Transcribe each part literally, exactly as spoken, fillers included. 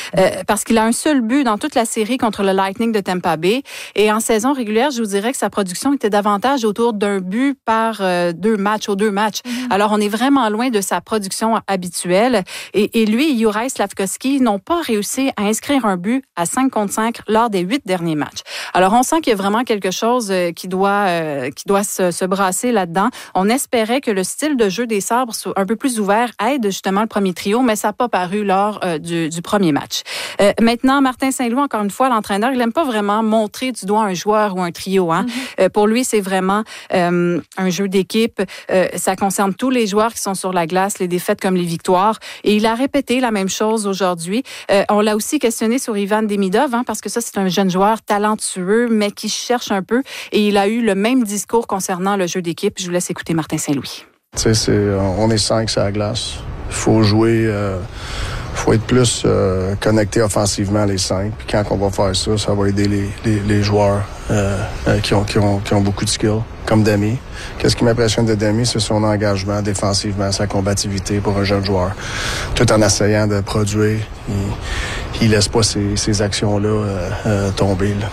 euh, parce qu'il a un seul but dans toute la série contre le Lightning de Tampa Bay. Et en saison régulière, je vous dirais que sa production était davantage autour d'un but par euh, deux matchs, aux deux matchs. Mm-hmm. Alors, on est vraiment loin de sa production habituelle. Et, et lui et Juraj Slafkovský n'ont pas réussi à inscrire un but à cinq contre cinq lors des huit derniers matchs. Alors, on sent qu'il y a vraiment quelque chose qui doit, euh, qui doit se, se brasser là-dedans. On espérait que le style de jeu des Sabres soit un peu plus ouvert aide justement le premier trio, mais ça n'a pas paru lors euh, du, du premier match. Euh, maintenant, Martin Saint-Louis, encore une fois, l'entraîneur, il n'aime pas vraiment montrer du doigt un joueur ou un trio. Hein. Mm-hmm. Euh, pour lui, c'est vraiment euh, un jeu d'équipe. Euh, ça concerne tous les joueurs qui sont sur la glace, les défaites comme les victoires. Et il a répété la même chose aujourd'hui. Euh, on l'a aussi questionné sur Ivan Demidov, hein, parce que ça, c'est un jeune joueur talentueux, mais qui cherche un peu. Et il a eu le même discours concernant le jeu d'équipe. Je vous laisse écouter Martin Saint-Louis. Tu sais, c'est, on est cinq sur la glace. Il faut jouer, euh, faut être plus euh, connecté offensivement les cinq. Puis quand on va faire ça, ça va aider les, les, les joueurs euh, euh, qui, ont, qui, ont, qui ont beaucoup de skills, comme Demi. Qu'est-ce qui m'impressionne de Demi, c'est son engagement défensivement, sa combativité pour un jeune joueur. Tout en essayant de produire, il, il laisse pas ces, ces actions-là euh, euh, tomber, là.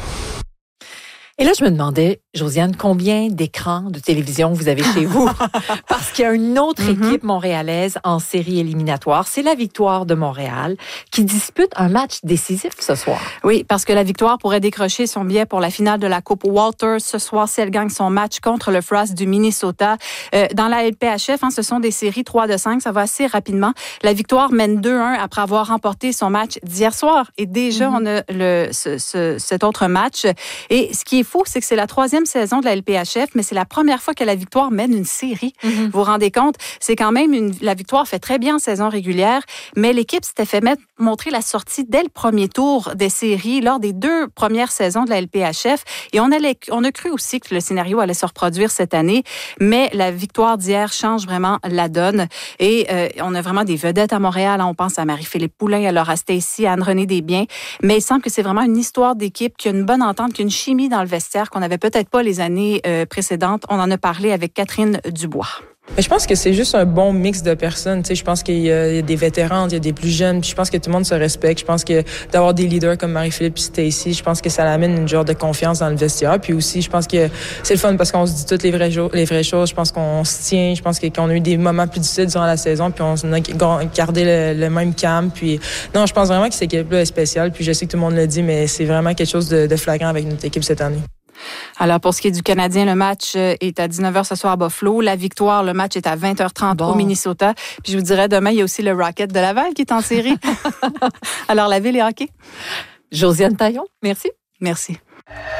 Et là, je me demandais, Josiane, combien d'écrans de télévision vous avez chez vous? Parce qu'il y a une autre mm-hmm. équipe montréalaise en série éliminatoire. C'est la Victoire de Montréal qui dispute un match décisif ce soir. Oui, parce que la Victoire pourrait décrocher son billet pour la finale de la Coupe Walter ce soir si elle gagne son match contre le Frost du Minnesota. Euh, dans la L P H F, hein, ce sont des séries trois de cinq. Ça va assez rapidement. La Victoire mène deux un après avoir remporté son match d'hier soir. Et déjà, mm-hmm. on a le, ce, ce, cet autre match. Et ce qui est fou, c'est que c'est la troisième saison de la L P H F, mais c'est la première fois que la Victoire mène une série. Mm-hmm. Vous vous rendez compte? C'est quand même une... La Victoire fait très bien en saison régulière, mais l'équipe s'était fait mettre, montrer la sortie dès le premier tour des séries lors des deux premières saisons de la L P H F. Et on, allait, on a cru aussi que le scénario allait se reproduire cette année, mais la Victoire d'hier change vraiment la donne. Et euh, on a vraiment des vedettes à Montréal. On pense à Marie-Philippe Poulin, à Laura Stacey, à Anne-Renée Desbiens. Mais il semble que c'est vraiment une histoire d'équipe, qui a une bonne entente, qui a une chimie dans le vestiaire qu'on n'avait peut-être pas les années euh, précédentes. On en a parlé avec Catherine Dubois. Je pense que c'est juste un bon mix de personnes. Tu sais, je pense qu'il y a des vétérans, il y a des plus jeunes. Puis je pense que tout le monde se respecte. Je pense que d'avoir des leaders comme Marie-Philippe et Stacey, je pense que ça amène une genre de confiance dans le vestiaire. Puis aussi, je pense que c'est le fun parce qu'on se dit toutes les vraies, jo- les vraies choses. Je pense qu'on se tient. Je pense qu'on a eu des moments plus difficiles durant la saison. Puis on a gardé le, le même calme. Puis non, je pense vraiment que cette équipe-là est spéciale. Puis je sais que tout le monde le dit, mais c'est vraiment quelque chose de, de flagrant avec notre équipe cette année. Alors, pour ce qui est du Canadien, le match est à dix-neuf heures ce soir à Buffalo. La Victoire, le match est à vingt heures trente bon. au Minnesota. Puis je vous dirais, demain, il y a aussi le Rocket de Laval qui est en série. Alors, la ville est hockey. Josiane Taillon, merci. Merci.